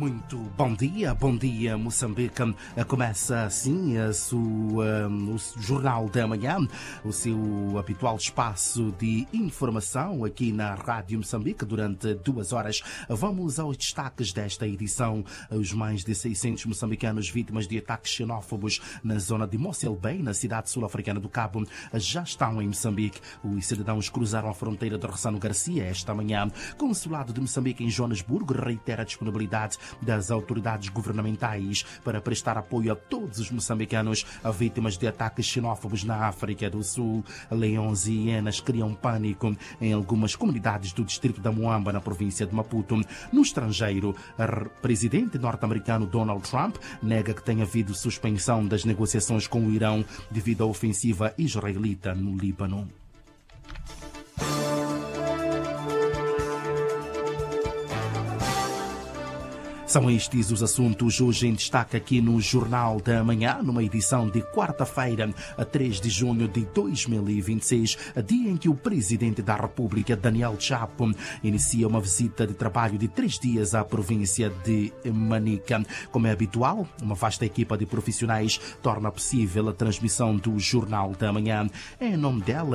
Muito bom dia Moçambique. Começa assim o Jornal da Manhã, o seu habitual espaço de informação aqui na Rádio Moçambique durante 2 horas. Vamos aos destaques desta edição. Os mais de 600 moçambicanos vítimas de ataques xenófobos na zona de Mossel Bay, na cidade sul-africana do Cabo, já estão em Moçambique. Os cidadãos cruzaram a fronteira de Rossano Garcia esta manhã. Consulado de Moçambique em Joanesburgo reitera a disponibilidade das autoridades governamentais para prestar apoio a todos os moçambicanos vítimas de ataques xenófobos na África do Sul. Leões e hienas criam pânico em algumas comunidades do distrito da Moamba, na província de Maputo. No estrangeiro, o presidente norte-americano Donald Trump nega que tenha havido suspensão das negociações com o Irão devido à ofensiva israelita no Líbano. São estes os assuntos hoje em destaque aqui no Jornal da Manhã, numa edição de quarta-feira, 3 de junho de 2026, dia em que o Presidente da República, Daniel Chapo, inicia uma visita de trabalho de 3 dias à província de Manica. Como é habitual, uma vasta equipa de profissionais torna possível a transmissão do Jornal da Manhã. Em nome dela,